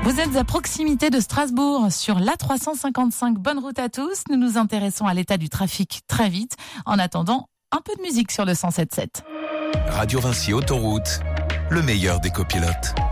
Vous êtes à proximité de Strasbourg, sur l'A355. Bonne route à tous. Nous nous intéressons à l'état du trafic très vite. En attendant, un peu de musique sur le 107.7. Radio Vinci Autoroute, le meilleur des copilotes.